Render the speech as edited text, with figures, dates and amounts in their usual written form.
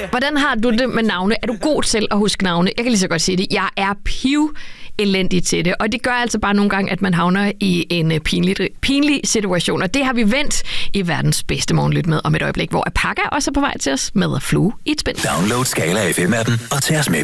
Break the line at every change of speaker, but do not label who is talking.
Hvordan har du det med navne? Er du god til at huske navne? Jeg kan lige så godt sige det. Jeg er elendig til det, og det gør altså bare nogle gange, at man havner i en pinlig situation, og det har vi vendt i verdens bedste morgenlyt med om et øjeblik, hvor Apaka også er på vej til os med Flue i et spænd.
Download Skala FM-appen og tag os med